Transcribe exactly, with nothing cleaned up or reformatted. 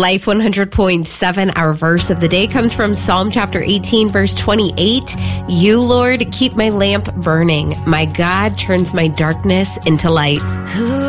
Life one hundred point seven, our verse of the day comes from Psalm chapter eighteen, verse twenty-eight. You, Lord, keep my lamp burning. My God turns my darkness into light.